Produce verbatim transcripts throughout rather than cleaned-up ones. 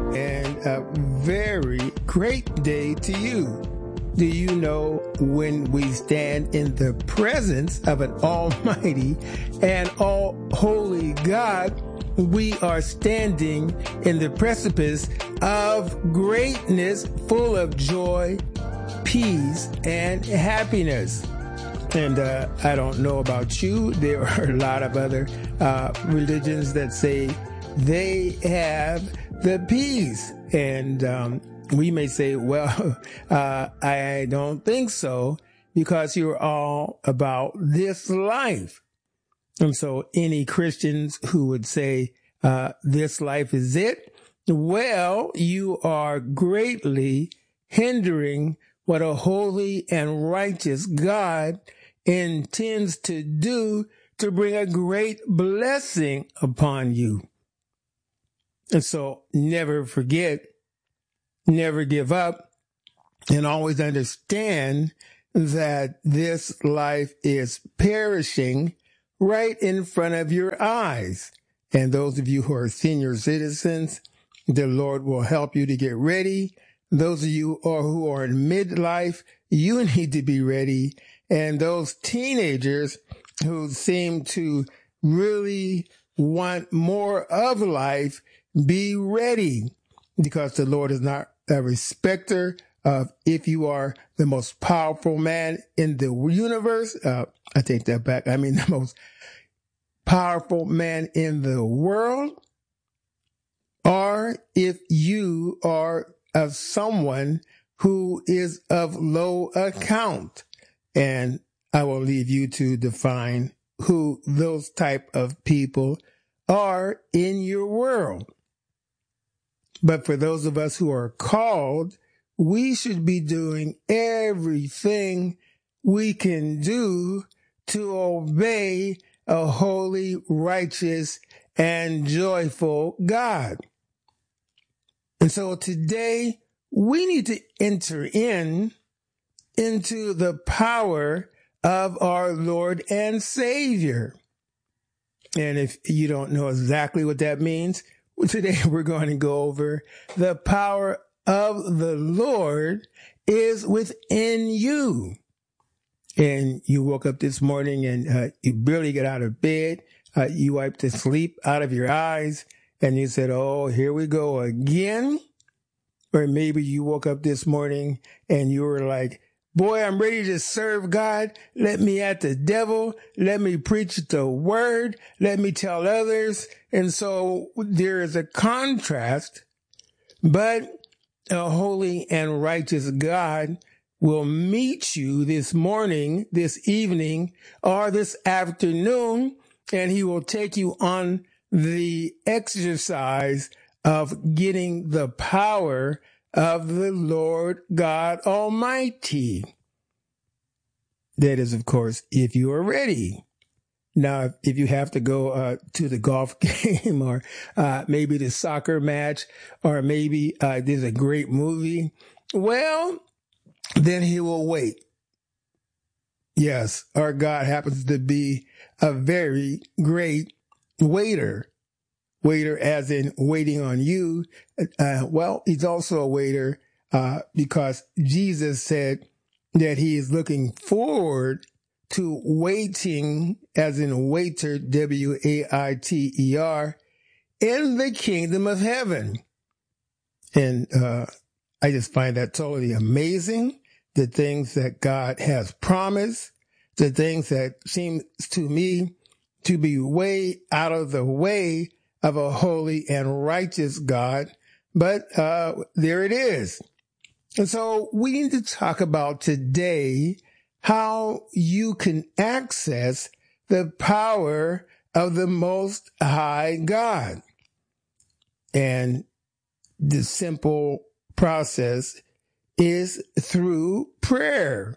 and a very great day to you. Do you know when we stand in the presence of an almighty and all holy God, we are standing in the precipice of greatness, full of joy, peace, and happiness. And uh, I don't know about you, there are a lot of other uh, religions that say they have the peace. And um, we may say, well, uh, I don't think so, because you're all about this life. And so any Christians who would say uh, this life is it, well, you are greatly hindering what a holy and righteous God intends to do to bring a great blessing upon you. And so never forget, never give up, and always understand that this life is perishing right in front of your eyes. And those of you who are senior citizens, the Lord will help you to get ready. Those of you who are in midlife, you need to be ready. And those teenagers who seem to really want more of life, be ready, because the Lord is not a respecter of if you are the most powerful man in the universe. Uh, I take that back. I mean, the most powerful man in the world, or if you are of someone who is of low account. And I will leave you to define who those type of people are in your world. But for those of us who are called, we should be doing everything we can do to obey a holy, righteous, and joyful God. And so today, we need to enter in into the power of our Lord and Savior. And if you don't know exactly what that means, today we're going to go over the power of the Lord is within you. And you woke up this morning and uh, you barely get out of bed. Uh, you wiped the sleep out of your eyes and you said, oh, here we go again. Or maybe you woke up this morning and you were like, boy, I'm ready to serve God. Let me at the devil. Let me preach the word. Let me tell others. And so there is a contrast, but a holy and righteous God will meet you this morning, this evening, or this afternoon, and he will take you on the exercise of getting the power of the Lord God Almighty. That is, of course, if you are ready. Now, if you have to go uh, to the golf game or uh, maybe the soccer match, or maybe uh, there's a great movie, well, then he will wait. Yes, our God happens to be a very great waiter. Waiter as in waiting on you. Uh, well, he's also a waiter uh, because Jesus said that he is looking forward to waiting, as in waiter, W A I T E R, in the kingdom of heaven. And uh, I just find that totally amazing. The things that God has promised, the things that seem to me to be way out of the way of a holy and righteous God. But uh there it is. And so we need to talk about today how you can access the power of the Most High God. And the simple process is through prayer.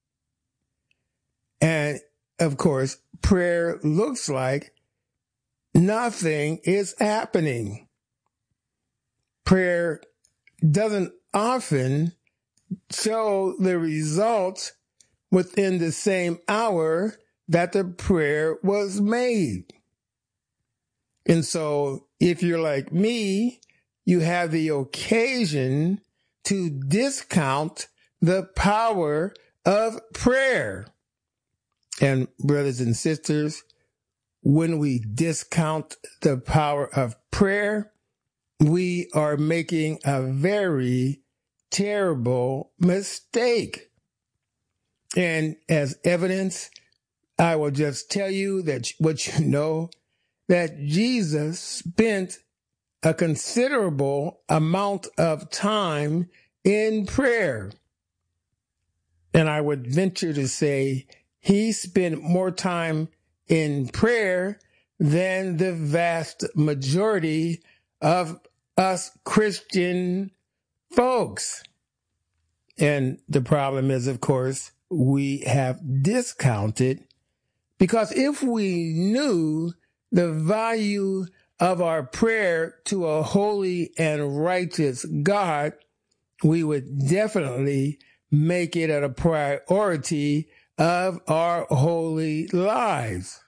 And of course, prayer looks like nothing is happening. Prayer doesn't often show the results within the same hour that the prayer was made. And so if you're like me, you have the occasion to discount the power of prayer. And brothers and sisters, when we discount the power of prayer, we are making a very terrible mistake. And as evidence, I will just tell you that what you know, that Jesus spent a considerable amount of time in prayer. And I would venture to say he spent more time in prayer than the vast majority of us Christian folks. And the problem is, of course, we have discounted, because if we knew the value of our prayer to a holy and righteous God, we would definitely make it a priority of our holy lives.